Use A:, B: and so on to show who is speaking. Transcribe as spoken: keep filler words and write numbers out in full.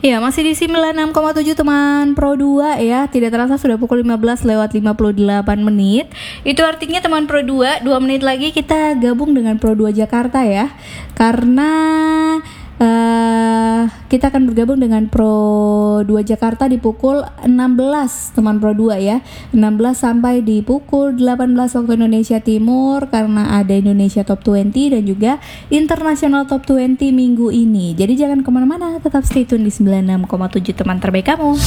A: Ya, masih di sembilan puluh enam koma tujuh teman Pro dua ya. Tidak terasa sudah pukul lima belas lewat lima puluh delapan menit. Itu artinya teman Pro dua, dua menit lagi kita gabung dengan Pro dua Jakarta ya. Karena uh, kita akan bergabung dengan Pro dua Jakarta di pukul enam belas teman Pro dua ya. enam belas sampai di pukul delapan belas waktu Indonesia Timur, karena ada Indonesia Top dua puluh dan juga International Top dua puluh minggu ini. Jadi jangan kemana-mana, tetap stay tune di sembilan puluh enam koma tujuh teman terbaik kamu.